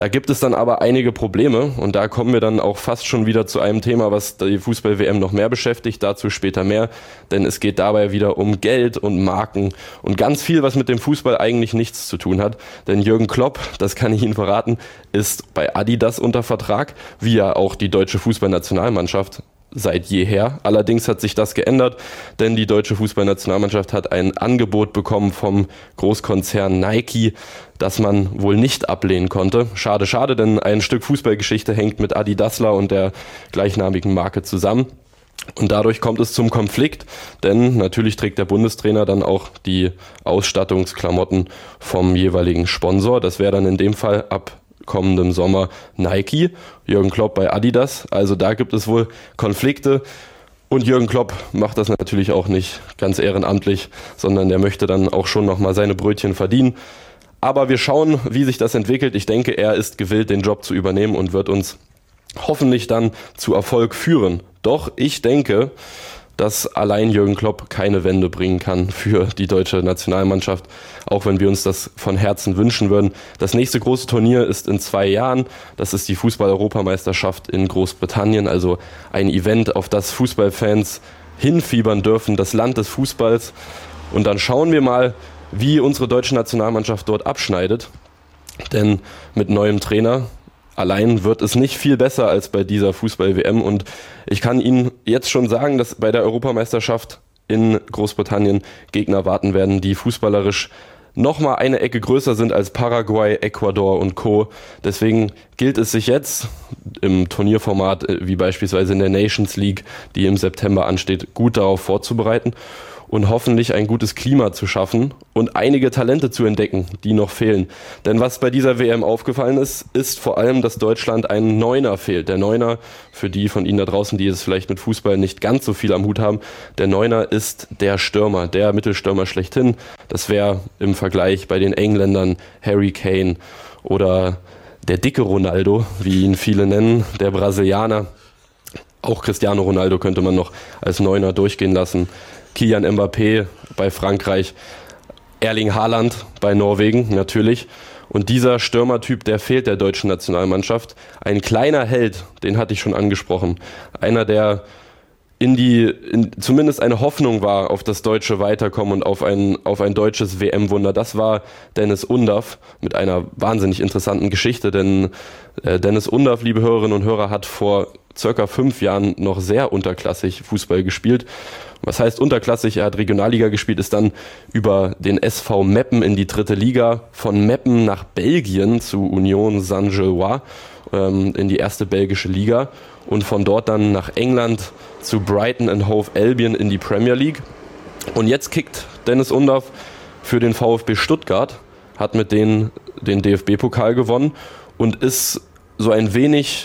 Da gibt es dann aber einige Probleme und da kommen wir dann auch fast schon wieder zu einem Thema, was die Fußball-WM noch mehr beschäftigt, dazu später mehr, denn es geht dabei wieder um Geld und Marken und ganz viel, was mit dem Fußball eigentlich nichts zu tun hat, denn Jürgen Klopp, das kann ich Ihnen verraten, ist bei Adidas unter Vertrag, wie ja auch die deutsche Fußballnationalmannschaft seit jeher. Allerdings hat sich das geändert, denn die deutsche Fußballnationalmannschaft hat ein Angebot bekommen vom Großkonzern Nike, das man wohl nicht ablehnen konnte. Schade, schade, denn ein Stück Fußballgeschichte hängt mit Adidasler und der gleichnamigen Marke zusammen. Und dadurch kommt es zum Konflikt, denn natürlich trägt der Bundestrainer dann auch die Ausstattungsklamotten vom jeweiligen Sponsor. Das wäre dann in dem Fall ab kommendem Sommer Nike, Jürgen Klopp bei Adidas. Also da gibt es wohl Konflikte. Und Jürgen Klopp macht das natürlich auch nicht ganz ehrenamtlich, sondern der möchte dann auch schon nochmal seine Brötchen verdienen. Aber wir schauen, wie sich das entwickelt. Ich denke, er ist gewillt, den Job zu übernehmen und wird uns hoffentlich dann zu Erfolg führen. Doch ich denke, dass allein Jürgen Klopp keine Wende bringen kann für die deutsche Nationalmannschaft, auch wenn wir uns das von Herzen wünschen würden. Das nächste große Turnier ist in 2 Jahren. Das ist die Fußball-Europameisterschaft in Großbritannien, also ein Event, auf das Fußballfans hinfiebern dürfen, das Land des Fußballs. Und dann schauen wir mal, wie unsere deutsche Nationalmannschaft dort abschneidet. Denn mit neuem Trainer allein wird es nicht viel besser als bei dieser Fußball-WM und ich kann Ihnen jetzt schon sagen, dass bei der Europameisterschaft in Großbritannien Gegner warten werden, die fußballerisch nochmal eine Ecke größer sind als Paraguay, Ecuador und Co. Deswegen gilt es sich jetzt im Turnierformat, wie beispielsweise in der Nations League, die im September ansteht, gut darauf vorzubereiten und hoffentlich ein gutes Klima zu schaffen und einige Talente zu entdecken, die noch fehlen. Denn was bei dieser WM aufgefallen ist, ist vor allem, dass Deutschland einen Neuner fehlt. Der Neuner, für die von Ihnen da draußen, die es vielleicht mit Fußball nicht ganz so viel am Hut haben, der Neuner ist der Stürmer, der Mittelstürmer schlechthin. Das wäre im Vergleich bei den Engländern Harry Kane oder der dicke Ronaldo, wie ihn viele nennen, der Brasilianer. Auch Cristiano Ronaldo könnte man noch als Neuner durchgehen lassen. Kylian Mbappé bei Frankreich, Erling Haaland bei Norwegen natürlich. Und dieser Stürmertyp, der fehlt der deutschen Nationalmannschaft. Ein kleiner Held, den hatte ich schon angesprochen. Einer, der zumindest eine Hoffnung war auf das deutsche Weiterkommen und auf ein deutsches WM-Wunder. Das war Deniz Undav mit einer wahnsinnig interessanten Geschichte, denn Deniz Undav, liebe Hörerinnen und Hörer, hat vor circa 5 Jahren noch sehr unterklassig Fußball gespielt. Was heißt unterklassig? Er hat Regionalliga gespielt, ist dann über den SV Meppen in die 3. Liga, von Meppen nach Belgien zu Union Saint-Gilloise in die 1. belgische Liga und von dort dann nach England zu Brighton and Hove Albion in die Premier League. Und jetzt kickt Deniz Undav für den VfB Stuttgart, hat mit denen den DFB-Pokal gewonnen und ist so ein wenig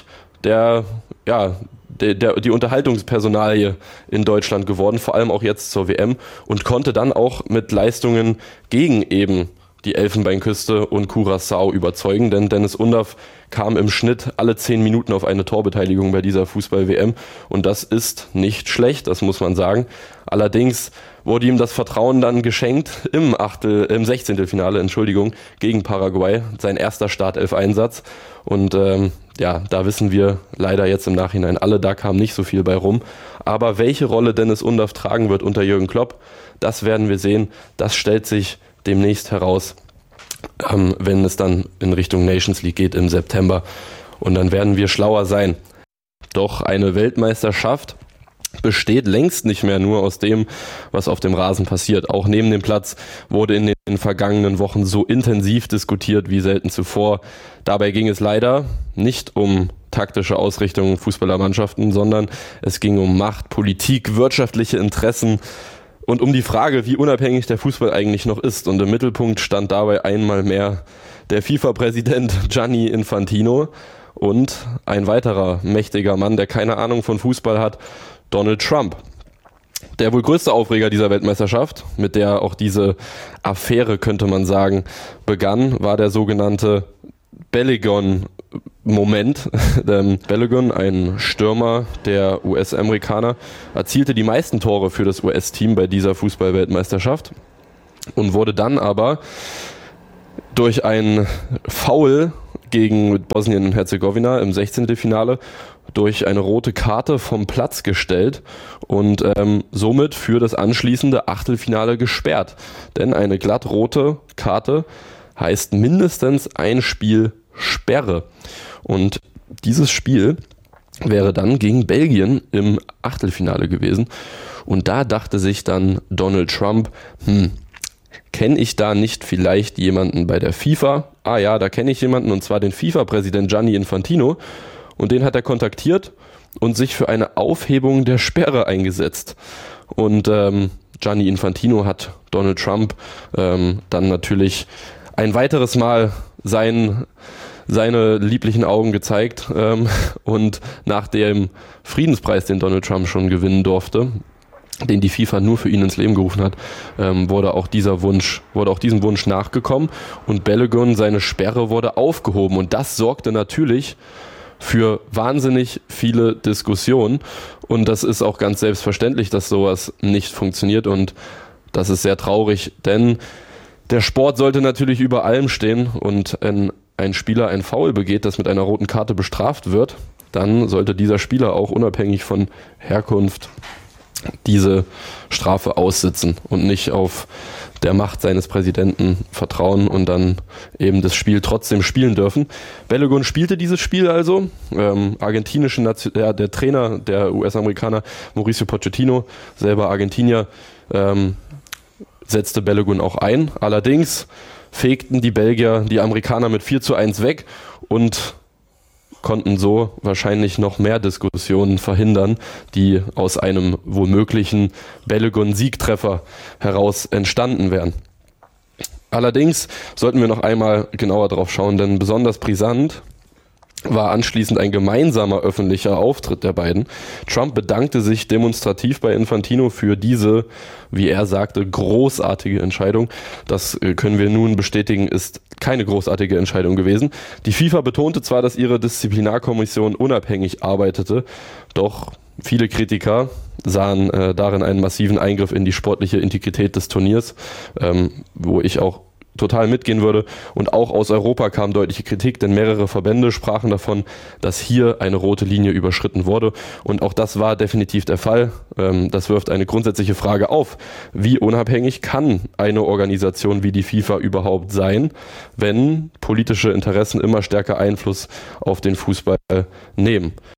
die Unterhaltungspersonalie in Deutschland geworden, vor allem auch jetzt zur WM und konnte dann auch mit Leistungen gegen eben die Elfenbeinküste und Curaçao überzeugen, denn Deniz Undav kam im Schnitt alle 10 Minuten auf eine Torbeteiligung bei dieser Fußball-WM und das ist nicht schlecht, das muss man sagen. Allerdings wurde ihm das Vertrauen dann geschenkt im 16. gegen Paraguay, sein erster Startelf-Einsatz und da wissen wir leider jetzt im Nachhinein alle, da kam nicht so viel bei rum. Aber welche Rolle Deniz Undav tragen wird unter Jürgen Klopp, das werden wir sehen. Das stellt sich demnächst heraus, wenn es dann in Richtung Nations League geht im September. Und dann werden wir schlauer sein. Doch eine Weltmeisterschaft besteht längst nicht mehr nur aus dem, was auf dem Rasen passiert. Auch neben dem Platz wurde in den vergangenen Wochen so intensiv diskutiert wie selten zuvor. Dabei ging es leider nicht um taktische Ausrichtungen Fußballermannschaften, sondern es ging um Macht, Politik, wirtschaftliche Interessen und um die Frage, wie unabhängig der Fußball eigentlich noch ist. Und im Mittelpunkt stand dabei einmal mehr der FIFA-Präsident Gianni Infantino und ein weiterer mächtiger Mann, der keine Ahnung von Fußball hat, Donald Trump. Der wohl größte Aufreger dieser Weltmeisterschaft, mit der auch diese Affäre, könnte man sagen, begann, war der sogenannte Balogun-Moment. Balogun, ein Stürmer der US-Amerikaner, erzielte die meisten Tore für das US-Team bei dieser Fußball-Weltmeisterschaft und wurde dann aber durch ein Foul gegen Bosnien und Herzegowina im 16. Finale durch eine rote Karte vom Platz gestellt und somit für das anschließende Achtelfinale gesperrt. Denn eine glatt rote Karte heißt mindestens ein Spiel Sperre. Und dieses Spiel wäre dann gegen Belgien im Achtelfinale gewesen. Und da dachte sich dann Donald Trump, kenne ich da nicht vielleicht jemanden bei der FIFA? Ah ja, da kenne ich jemanden, und zwar den FIFA-Präsident Gianni Infantino. Und den hat er kontaktiert und sich für eine Aufhebung der Sperre eingesetzt. Und Gianni Infantino hat Donald Trump dann natürlich ein weiteres Mal seine lieblichen Augen gezeigt. Und nach dem Friedenspreis, den Donald Trump schon gewinnen durfte, den die FIFA nur für ihn ins Leben gerufen hat, wurde auch diesem Wunsch nachgekommen und Balogun, seine Sperre, wurde aufgehoben. Und das sorgte natürlich für wahnsinnig viele Diskussionen. Und das ist auch ganz selbstverständlich, dass sowas nicht funktioniert. Und das ist sehr traurig, denn der Sport sollte natürlich über allem stehen. Und wenn ein Spieler ein Foul begeht, das mit einer roten Karte bestraft wird, dann sollte dieser Spieler auch unabhängig von Herkunft diese Strafe aussitzen und nicht auf der Macht seines Präsidenten vertrauen und dann eben das Spiel trotzdem spielen dürfen. Balogun spielte dieses Spiel also. Der Trainer, der US-Amerikaner Mauricio Pochettino, selber Argentinier, setzte Balogun auch ein. Allerdings fegten die Belgier die Amerikaner mit 4:1 weg und konnten so wahrscheinlich noch mehr Diskussionen verhindern, die aus einem womöglichen Balogun-Siegtreffer heraus entstanden wären. Allerdings sollten wir noch einmal genauer drauf schauen, denn besonders brisant war anschließend ein gemeinsamer öffentlicher Auftritt der beiden. Trump bedankte sich demonstrativ bei Infantino für diese, wie er sagte, großartige Entscheidung. Das können wir nun bestätigen, ist keine großartige Entscheidung gewesen. Die FIFA betonte zwar, dass ihre Disziplinarkommission unabhängig arbeitete, doch viele Kritiker sahen darin einen massiven Eingriff in die sportliche Integrität des Turniers, wo ich auch total mitgehen würde. Und auch aus Europa kam deutliche Kritik, denn mehrere Verbände sprachen davon, dass hier eine rote Linie überschritten wurde. Und auch das war definitiv der Fall. Das wirft eine grundsätzliche Frage auf. Wie unabhängig kann eine Organisation wie die FIFA überhaupt sein, wenn politische Interessen immer stärker Einfluss auf den Fußball nehmen?